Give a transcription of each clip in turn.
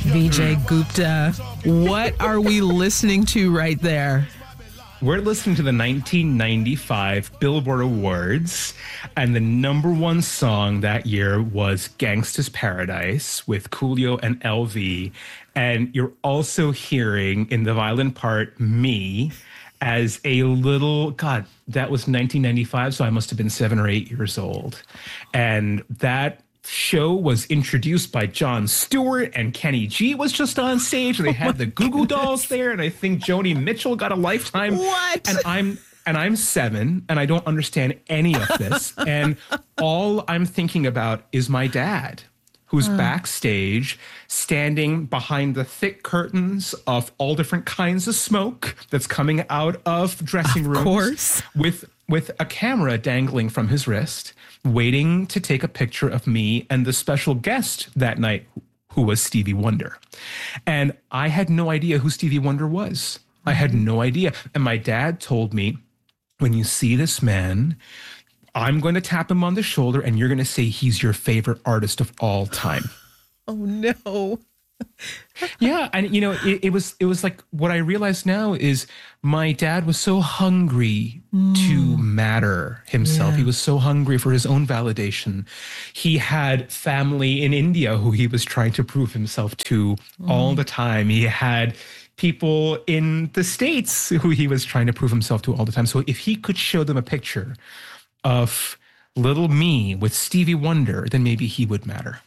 Vijay Gupta, what are we listening to right there? We're listening to the 1995 Billboard Awards, and the number one song that year was Gangsta's Paradise with Coolio and LV. And you're also hearing in the violin part me as a little, God, that was 1995, so I must have been 7 or 8 years old. And that show was introduced by Jon Stewart, and Kenny G was just on stage. They had the Goo Goo Dolls there, and I think Joni Mitchell got a Lifetime. What? And I'm 7, and I don't understand any of this. And all I'm thinking about is my dad, who's backstage, standing behind the thick curtains of all different kinds of smoke that's coming out of dressing rooms. Of course. With a camera dangling from his wrist, waiting to take a picture of me and the special guest that night, who was Stevie Wonder. And I had no idea who Stevie Wonder was. I had no idea. And my dad told me, when you see this man, I'm going to tap him on the shoulder and you're going to say he's your favorite artist of all time. Oh, no. Yeah. And, you know, it was like what I realize now is my dad was so hungry to matter himself. Yeah. He was so hungry for his own validation. He had family in India who he was trying to prove himself to all the time. He had people in the States who he was trying to prove himself to all the time. So if he could show them a picture of little me with Stevie Wonder, then maybe he would matter.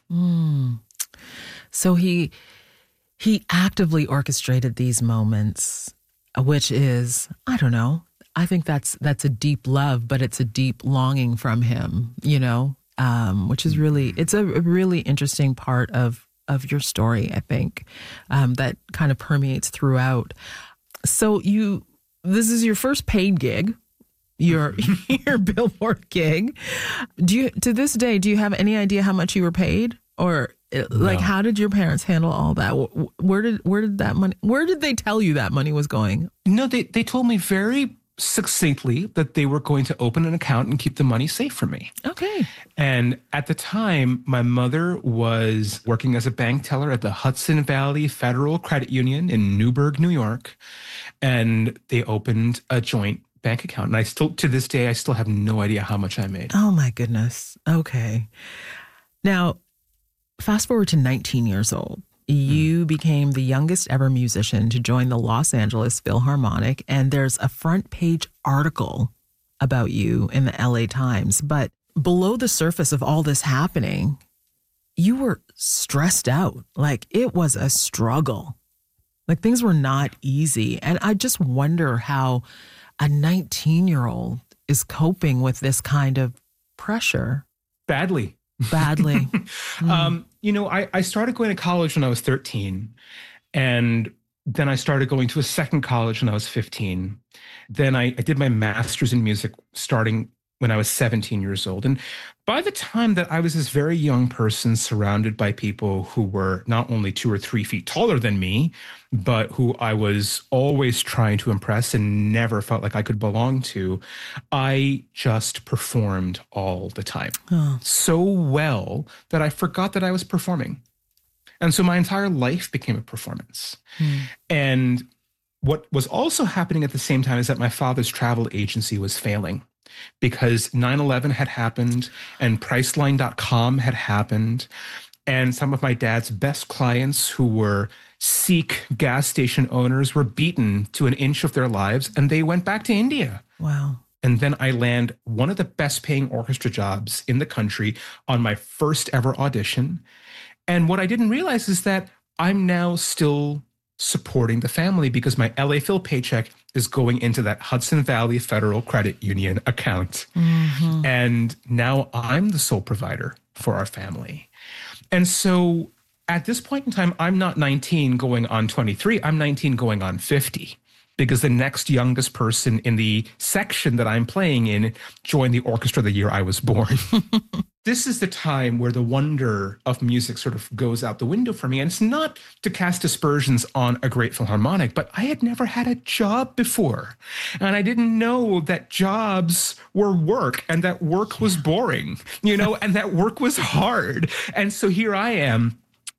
So he actively orchestrated these moments, which is, I don't know, I think that's a deep love, but it's a deep longing from him, you know, which is really, it's a really interesting part of your story, I think, that kind of permeates throughout. So this is your first paid gig. Your Billboard gig. To this day, do you have any idea how much you were paid? Or like, how did your parents handle all that? Where did that money, where did they tell you that money was going? No, they told me very succinctly that they were going to open an account and keep the money safe for me. Okay. And at the time, my mother was working as a bank teller at the Hudson Valley Federal Credit Union in Newburgh, New York. And they opened a joint bank account. And to this day, I still have no idea how much I made. Oh my goodness. Okay. Now, fast forward to 19 years old. You became the youngest ever musician to join the Los Angeles Philharmonic, and there's a front page article about you in the LA Times. But below the surface of all this happening, you were stressed out. Like, it was a struggle. Like, things were not easy. And I just wonder how a 19-year-old is coping with this kind of pressure. Badly. You know, I started going to college when I was 13, and then I started going to a second college when I was 15. Then I did my master's in music starting when I was 17 years old. And by the time that I was this very young person surrounded by people who were not only 2 or 3 feet taller than me, but who I was always trying to impress and never felt like I could belong to, I just performed all the time. So well that I forgot that I was performing. And so my entire life became a performance. And what was also happening at the same time is that my father's travel agency was failing, because 9/11 had happened and Priceline.com had happened. And some of my dad's best clients, who were Sikh gas station owners, were beaten to an inch of their lives, and they went back to India. Wow. And then I land one of the best paying orchestra jobs in the country on my first ever audition. And what I didn't realize is that I'm now still supporting the family, because my LA Phil paycheck is going into that Hudson Valley Federal Credit Union account. And now I'm the sole provider for our family. And so at this point in time, I'm not 19 going on 23, I'm 19 going on 50. Because the next youngest person in the section that I'm playing in joined the orchestra the year I was born. This is the time where the wonder of music sort of goes out the window for me. And it's not to cast aspersions on a great philharmonic, but I had never had a job before. And I didn't know that jobs were work, and that work was boring, you know, and that work was hard. And so here I am,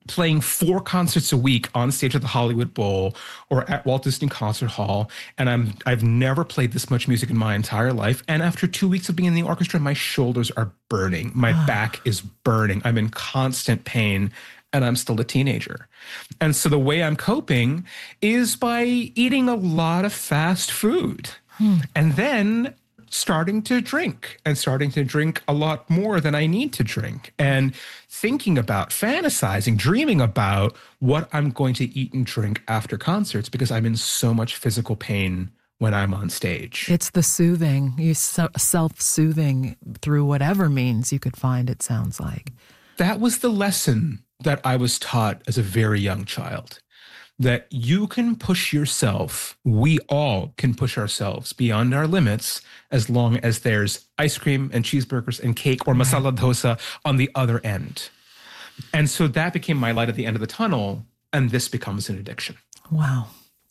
playing 4 concerts a week on stage at the Hollywood Bowl or at Walt Disney Concert Hall. And I've never played this much music in my entire life. And after 2 weeks of being in the orchestra, my shoulders are burning. My back is burning. I'm in constant pain, and I'm still a teenager. And so the way I'm coping is by eating a lot of fast food and then starting to drink a lot more than I need to drink, and thinking about, fantasizing, dreaming about what I'm going to eat and drink after concerts because I'm in so much physical pain when I'm on stage. It's the soothing, you self-soothing through whatever means you could find, it sounds like. That was the lesson that I was taught as a very young child. That you can push yourself, we all can push ourselves beyond our limits as long as there's ice cream and cheeseburgers and cake or masala dosa on the other end. And so that became my light at the end of the tunnel, and this becomes an addiction. Wow.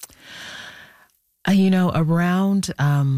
Around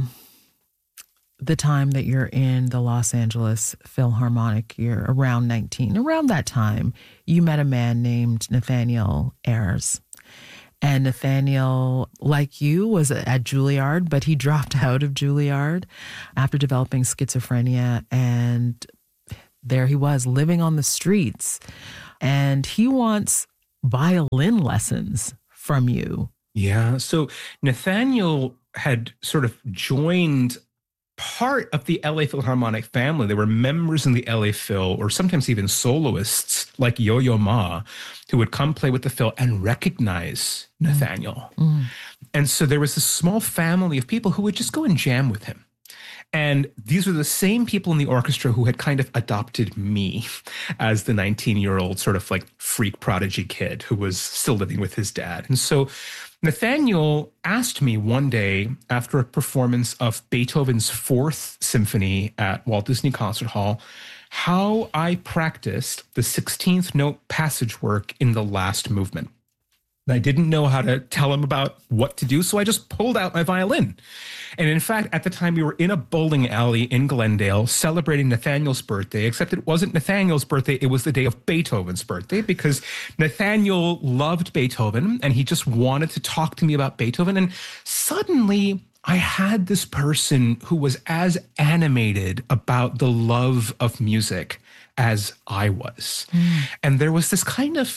the time that you're in the Los Angeles Philharmonic, you're around 19, around that time, you met a man named Nathaniel Ayres. And Nathaniel, like you, was at Juilliard, but he dropped out of Juilliard after developing schizophrenia. And there he was, living on the streets. And he wants violin lessons from you. Yeah. So Nathaniel had sort of joined part of the LA Philharmonic family. They were members in the LA Phil, or sometimes even soloists like Yo-Yo Ma, who would come play with the Phil and recognize Nathaniel. And so there was this small family of people who would just go and jam with him. And these were the same people in the orchestra who had kind of adopted me as the 19-year-old sort of like freak prodigy kid who was still living with his dad. And so Nathaniel asked me one day after a performance of Beethoven's Fourth Symphony at Walt Disney Concert Hall how I practiced the 16th note passage work in the last movement. I didn't know how to tell him about what to do, so I just pulled out my violin. And in fact, at the time, we were in a bowling alley in Glendale celebrating Nathaniel's birthday, except it wasn't Nathaniel's birthday, it was the day of Beethoven's birthday, because Nathaniel loved Beethoven, and he just wanted to talk to me about Beethoven. And suddenly, I had this person who was as animated about the love of music as I was. And there was this kind of,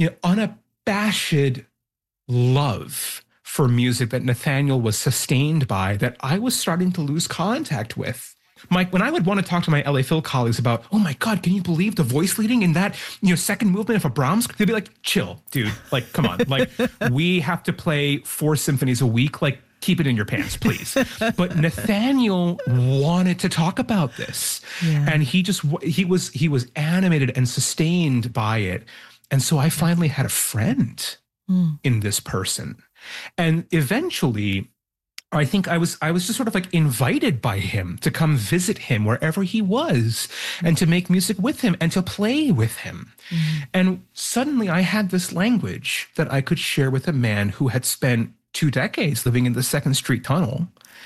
unabashed love for music that Nathaniel was sustained by that I was starting to lose contact with. Mike, when I would want to talk to my LA Phil colleagues about, oh my God, can you believe the voice leading in that, second movement of a Brahms? They'd be like, chill, dude. Like, come on. Like, we have to play 4 symphonies a week. Like, keep it in your pants, please. But Nathaniel wanted to talk about this. Yeah. And he was animated and sustained by it. And so I finally had a friend in this person. And eventually, I think I was just sort of like invited by him to come visit him wherever he was and to make music with him and to play with him. And suddenly I had this language that I could share with a man who had spent 2 decades living in the Second Street Tunnel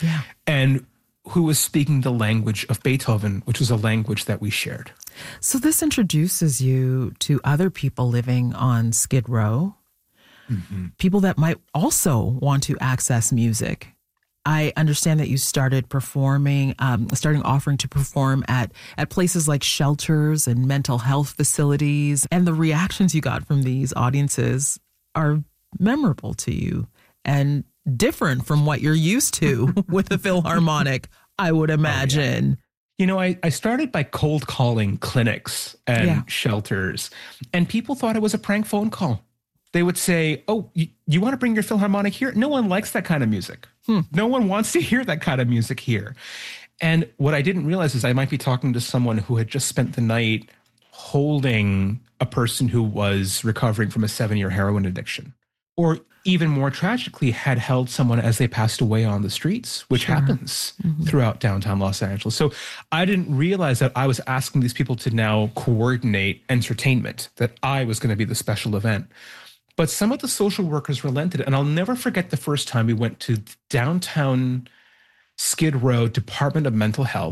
and who was speaking the language of Beethoven, which was a language that we shared. So this introduces you to other people living on Skid Row, people that might also want to access music. I understand that you started offering to perform at places like shelters and mental health facilities, and the reactions you got from these audiences are memorable to you and different from what you're used to with the Philharmonic, I would imagine. I started by cold calling clinics and shelters, and people thought it was a prank phone call. They would say, oh, you want to bring your Philharmonic here? No one likes that kind of music. No one wants to hear that kind of music here. And what I didn't realize is I might be talking to someone who had just spent the night holding a person who was recovering from a 7-year heroin addiction, or even more tragically, had held someone as they passed away on the streets, which happens throughout downtown Los Angeles. So I didn't realize that I was asking these people to now coordinate entertainment, that I was going to be the special event. But some of the social workers relented, and I'll never forget the first time we went to downtown Skid Row Department of Mental Health,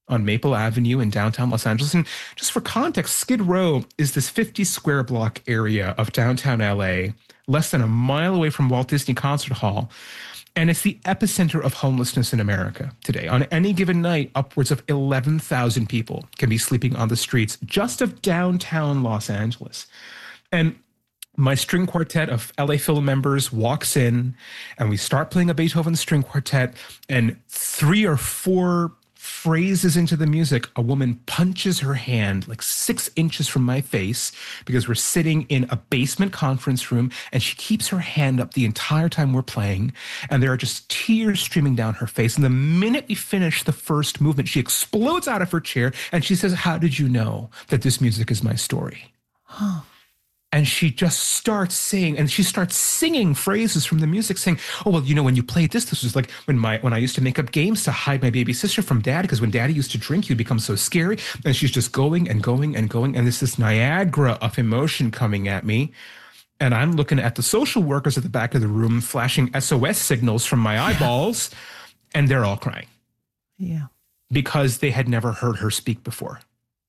on Maple Avenue in downtown Los Angeles. And just for context, Skid Row is this 50 square block area of downtown LA, less than a mile away from Walt Disney Concert Hall. And it's the epicenter of homelessness in America today. On any given night, upwards of 11,000 people can be sleeping on the streets just of downtown Los Angeles. And my string quartet of LA Phil members walks in, and we start playing a Beethoven string quartet, and 3 or 4 phrases into the music, a woman punches her hand like 6 inches from my face because we're sitting in a basement conference room, and she keeps her hand up the entire time we're playing, and there are just tears streaming down her face. And the minute we finish the first movement, she explodes out of her chair and she says, "How did you know that this music is my story?" Huh. And she just starts saying, and she starts singing phrases from the music, saying, "Oh, well, when you played this was like when I used to make up games to hide my baby sister from dad, because when daddy used to drink, he'd become so scary." And she's just going and going and going. And there's this Niagara of emotion coming at me. And I'm looking at the social workers at the back of the room, flashing SOS signals from my eyeballs, and they're all crying. Yeah. Because they had never heard her speak before.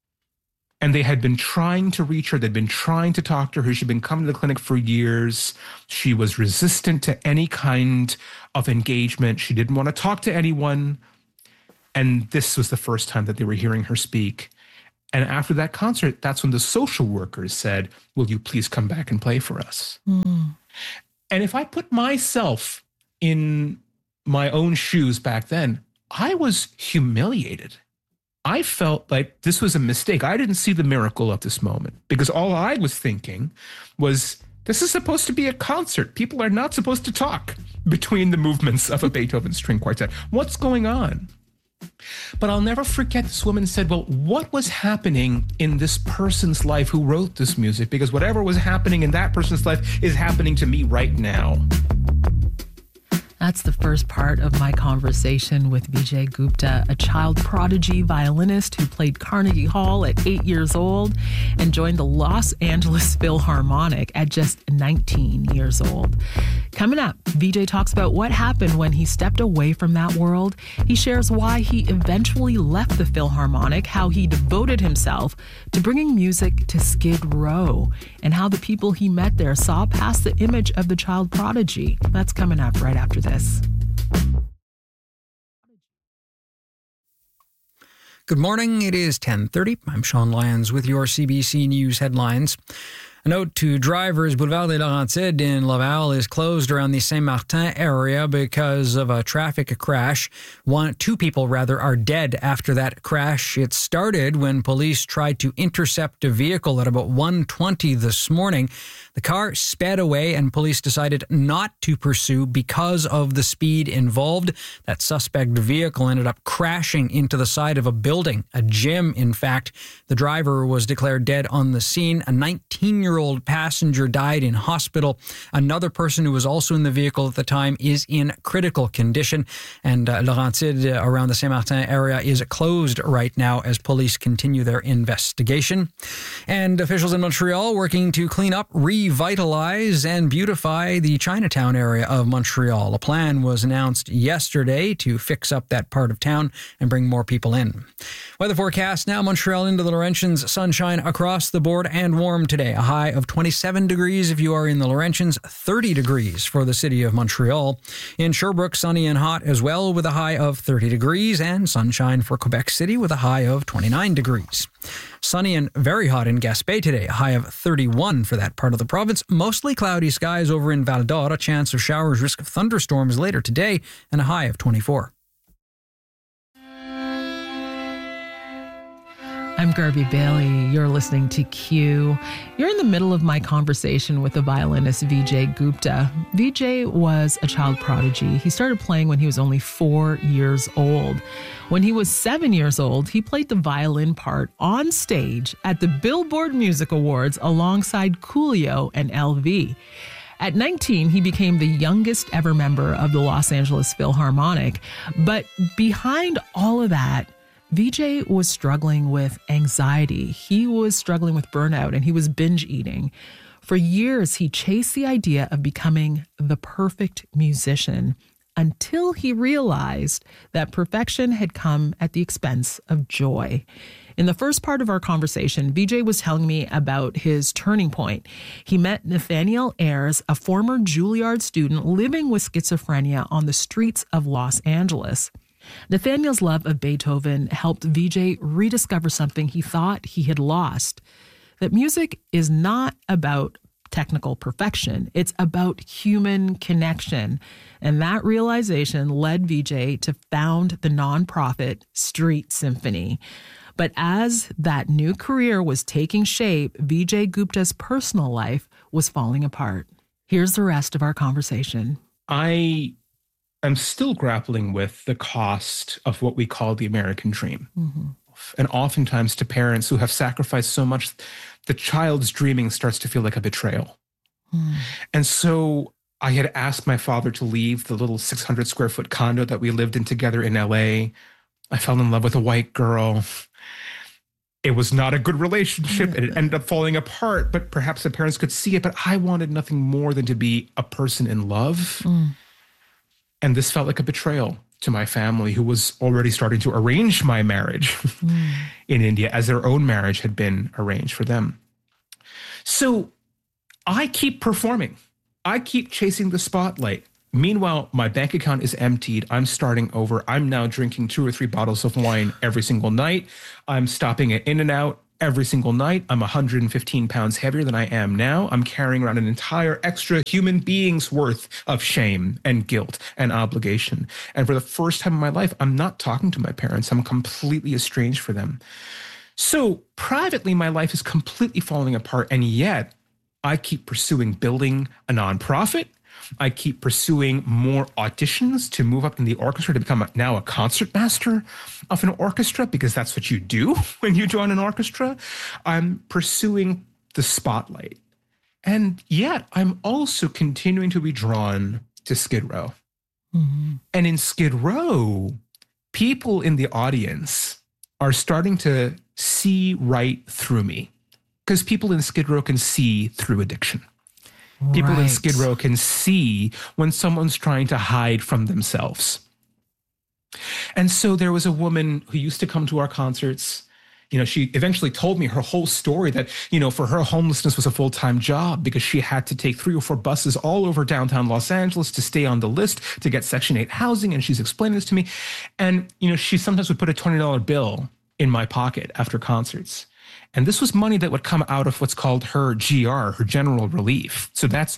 And they had been trying to reach her. They'd been trying to talk to her. She'd been coming to the clinic for years. She was resistant to any kind of engagement. She didn't want to talk to anyone. And this was the first time that they were hearing her speak. And after that concert, that's when the social workers said, "Will you please come back and play for us?" Mm. And if I put myself in my own shoes back then, I was humiliated. I felt like this was a mistake. I didn't see the miracle of this moment, because all I was thinking was, this is supposed to be a concert. People are not supposed to talk between the movements of a Beethoven string quartet. What's going on? But I'll never forget, this woman said, "Well, what was happening in this person's life who wrote this music? Because whatever was happening in that person's life is happening to me right now." That's the first part of my conversation with Vijay Gupta, a child prodigy violinist who played Carnegie Hall at 8 years old and joined the Los Angeles Philharmonic at just 19 years old. Coming up, Vijay talks about what happened when he stepped away from that world. He shares why he eventually left the Philharmonic, how he devoted himself to bringing music to Skid Row, and how the people he met there saw past the image of the child prodigy. That's coming up right after this. Good morning. It is 10:30. I'm Sean Lyons with your CBC News headlines. A note to drivers, Boulevard des Laurentides in Laval is closed around the Saint-Martin area because of a traffic crash. Two people are dead after that crash. It started when police tried to intercept a vehicle at about 1:20 this morning. The car sped away and police decided not to pursue because of the speed involved. That suspect vehicle ended up crashing into the side of a building, a gym, in fact. The driver was declared dead on the scene. A 19-year-old passenger died in hospital. Another person who was also in the vehicle at the time is in critical condition. And Laurentides around the Saint-Martin area is closed right now as police continue their investigation. And officials in Montreal working to clean up, revitalize and beautify the Chinatown area of Montreal. A plan was announced yesterday to fix up that part of town and bring more people in. Weather forecast now, Montreal into the Laurentians, sunshine across the board and warm today. A high of 27 degrees if you are in the Laurentians, 30 degrees for the city of Montreal. In Sherbrooke, sunny and hot as well with a high of 30 degrees, and sunshine for Quebec City with a high of 29 degrees. Sunny and very hot in Gaspé today, a high of 31 for that part of the province. Mostly cloudy skies over in Val d'Or, a chance of showers, risk of thunderstorms later today, and a high of 24. I'm Garvey Bailey. You're listening to Q. You're in the middle of my conversation with the violinist Vijay Gupta. Vijay was a child prodigy. He started playing when he was only 4 years old. When he was 7 years old, he played the violin part on stage at the Billboard Music Awards alongside Coolio and LV. At 19, he became the youngest ever member of the Los Angeles Philharmonic. But behind all of that, Vijay was struggling with anxiety. He was struggling with burnout, and he was binge eating. For years, he chased the idea of becoming the perfect musician until he realized that perfection had come at the expense of joy. In the first part of our conversation, Vijay was telling me about his turning point. He met Nathaniel Ayres, a former Juilliard student living with schizophrenia on the streets of Los Angeles. Nathaniel's love of Beethoven helped Vijay rediscover something he thought he had lost, that music is not about technical perfection. It's about human connection. And that realization led Vijay to found the nonprofit Street Symphony. But as that new career was taking shape, Vijay Gupta's personal life was falling apart. Here's the rest of our conversation. I am still grappling with the cost of what we call the American dream. Mm-hmm. And oftentimes to parents who have sacrificed so much, the child's dreaming starts to feel like a betrayal. Mm. And so I had asked my father to leave the little 600 square foot condo that we lived in together in LA. I fell in love with a white girl. It was not a good relationship. It ended up falling apart, but perhaps the parents could see it. But I wanted nothing more than to be a person in love. Mm. And this felt like a betrayal to my family, who was already starting to arrange my marriage in India, as their own marriage had been arranged for them. So I keep performing. I keep chasing the spotlight. Meanwhile, my bank account is emptied. I'm starting over. I'm now drinking 2 or 3 bottles of wine every single night. I'm stopping at In-N-Out every single night. I'm 115 pounds heavier than I am now. I'm carrying around an entire extra human being's worth of shame and guilt and obligation. And for the first time in my life, I'm not talking to my parents. I'm completely estranged from them. So privately, my life is completely falling apart. And yet I keep pursuing building a nonprofit. I keep pursuing more auditions to move up in the orchestra, to become now a concertmaster of an orchestra, because that's what you do when you join an orchestra. I'm pursuing the spotlight. And yet I'm also continuing to be drawn to Skid Row. Mm-hmm. And in Skid Row, people in the audience are starting to see right through me, because people in Skid Row can see through addiction. People in Skid Row can see when someone's trying to hide from themselves. And so there was a woman who used to come to our concerts. You know, she eventually told me her whole story, that, you know, for her, homelessness was a full-time job because she had to take 3 or 4 buses all over downtown Los Angeles to stay on the list to get Section 8 housing. And she's explaining this to me. And, you know, she sometimes would put a $20 bill in my pocket after concerts. And this was money that would come out of what's called her GR, her general relief. So that's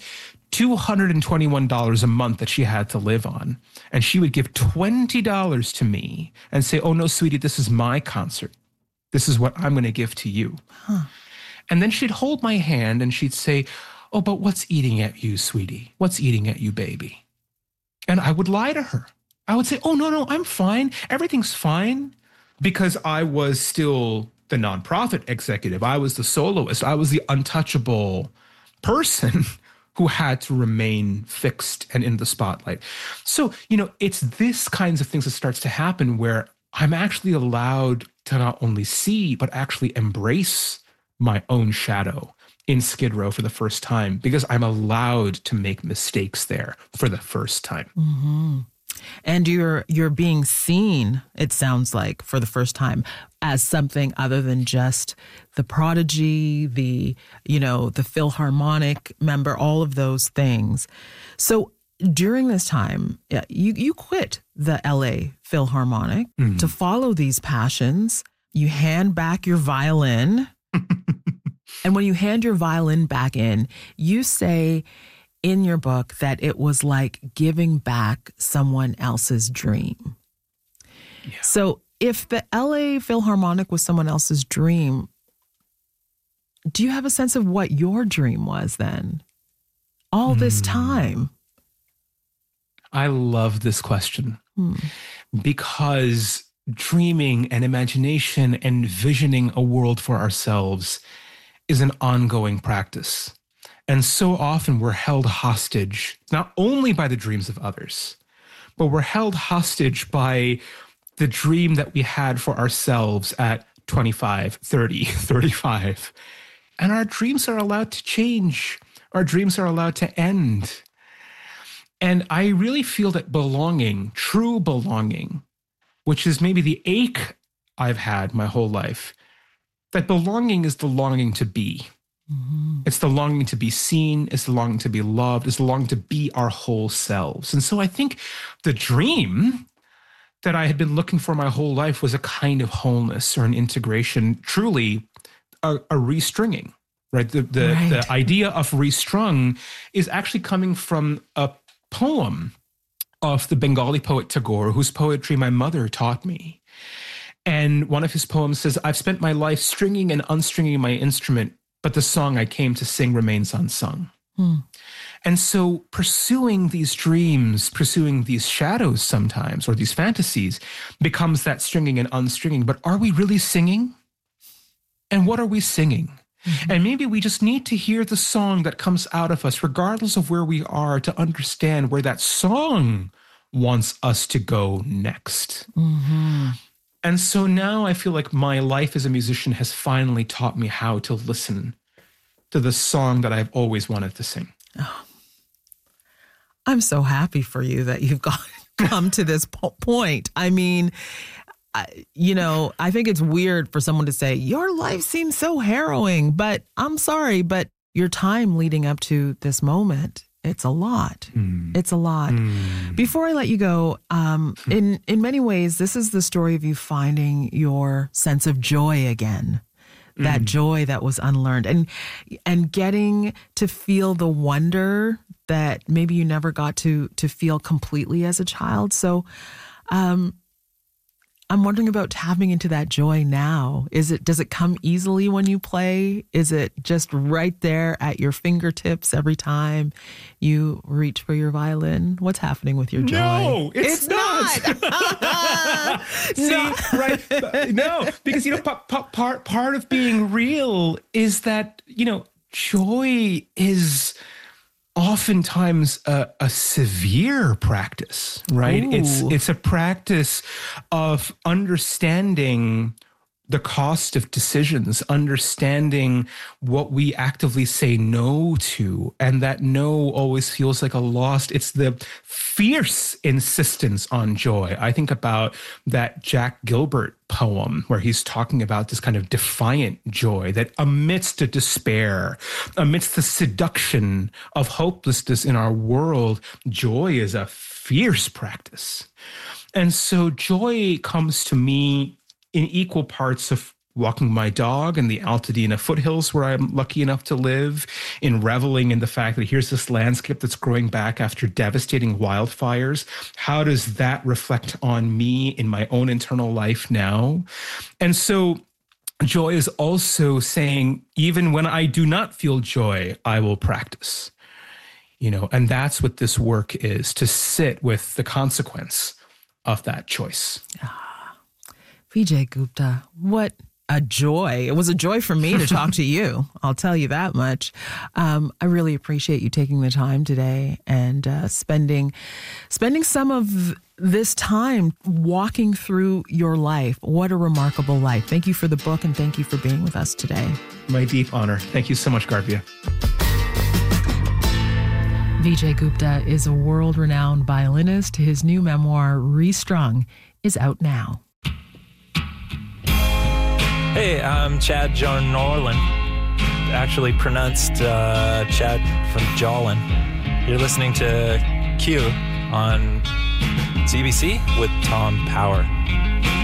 $221 a month that she had to live on. And she would give $20 to me and say, "Oh, no, sweetie, this is my concert. This is what I'm going to give to you." Huh. And then she'd hold my hand and she'd say, "Oh, but what's eating at you, sweetie? What's eating at you, baby?" And I would lie to her. I would say, "Oh, no, I'm fine. Everything's fine," because I was still the nonprofit executive. I was the soloist. I was the untouchable person who had to remain fixed and in the spotlight. So, you know, it's this kinds of things that starts to happen where I'm actually allowed to not only see, but actually embrace my own shadow in Skid Row for the first time, because I'm allowed to make mistakes there for the first time. Mm-hmm. And you're being seen, it sounds like, for the first time as something other than just the prodigy, the Philharmonic member, all of those things. So during this time, you quit the LA Philharmonic to follow these passions. You hand back your violin. And when you hand your violin back in, you say in your book that it was like giving back someone else's dream. Yeah. So if the LA Philharmonic was someone else's dream, do you have a sense of what your dream was then? All this time. I love this question because dreaming and imagination and visioning a world for ourselves is an ongoing practice. And so often we're held hostage, not only by the dreams of others, but we're held hostage by the dream that we had for ourselves at 25, 30, 35. And our dreams are allowed to change. Our dreams are allowed to end. And I really feel that belonging, true belonging, which is maybe the ache I've had my whole life, that belonging is the longing to be. Mm-hmm. It's the longing to be seen. It's the longing to be loved. It's the longing to be our whole selves. And so I think the dream that I had been looking for my whole life was a kind of wholeness or an integration, truly a restringing, right? The idea of restrung is actually coming from a poem of the Bengali poet Tagore, whose poetry my mother taught me. And one of his poems says, "I've spent my life stringing and unstringing my instrument, but the song I came to sing remains unsung." And so pursuing these dreams, pursuing these shadows sometimes, or these fantasies, becomes that stringing and unstringing. But are we really singing? And what are we singing? Mm-hmm. And maybe we just need to hear the song that comes out of us, regardless of where we are, to understand where that song wants us to go next. Mm-hmm. And so now I feel like my life as a musician has finally taught me how to listen to the song that I've always wanted to sing. Oh, I'm so happy for you that you've come to this point. I mean, I think it's weird for someone to say, your life seems so harrowing, but I'm sorry, but your time leading up to this moment, it's a lot. It's a lot. Before I let you go, in many ways, this is the story of you finding your sense of joy again, that joy that was unlearned, and getting to feel the wonder that maybe you never got to feel completely as a child. So, I'm wondering about tapping into that joy now. Does it come easily when you play? Is it just right there at your fingertips every time you reach for your violin? What's happening with your joy? No, it's not. See, right? No, because part of being real is that joy is oftentimes a severe practice, right? Ooh. It's a practice of understanding the cost of decisions, understanding what we actively say no to, and that no always feels like a loss. It's the fierce insistence on joy. I think about that Jack Gilbert poem where he's talking about this kind of defiant joy that amidst the despair, amidst the seduction of hopelessness in our world, joy is a fierce practice. And so joy comes to me in equal parts of walking my dog in the Altadena foothills where I'm lucky enough to live, in reveling in the fact that here's this landscape that's growing back after devastating wildfires. How does that reflect on me in my own internal life now? And so joy is also saying, even when I do not feel joy, I will practice. And that's what this work is, to sit with the consequence of that choice. Vijay Gupta, what a joy. It was a joy for me to talk to you. I'll tell you that much. I really appreciate you taking the time today and spending some of this time walking through your life. What a remarkable life. Thank you for the book, and thank you for being with us today. My deep honor. Thank you so much, Garvia. Vijay Gupta is a world-renowned violinist. His new memoir, Restrung, is out now. Hey, I'm Chad John Norland, actually pronounced Chad from Jolin. You're listening to Q on CBC with Tom Power.